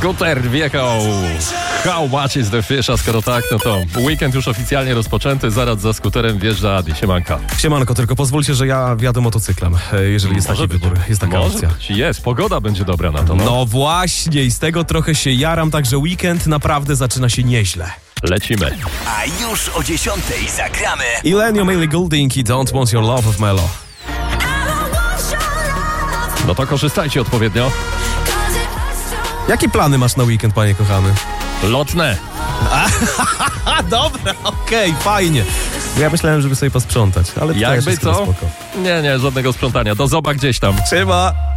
Skuter wjechał. How much is the fish? A skoro tak, no to weekend już oficjalnie rozpoczęty. Zaraz za skuterem wjeżdża Adi. Siemanka. Siemanko, tylko pozwólcie, że ja wjadę motocyklem, jeżeli jest taki wybór, jest taka opcja. Jest, pogoda będzie dobra na to. No właśnie, i z tego trochę się jaram, także weekend naprawdę zaczyna się nieźle. Lecimy. A już o 10:00 zagramy Illenium, Ellie Goulding i Don't Want Your Love of Melo. No to korzystajcie odpowiednio. Jakie plany masz na weekend, panie kochany? Lotne. A dobra, okej, fajnie. Ja myślałem, żeby sobie posprzątać, ale Jakby też jest co? spoko. Nie, żadnego sprzątania. Do zoba gdzieś tam. Trzeba.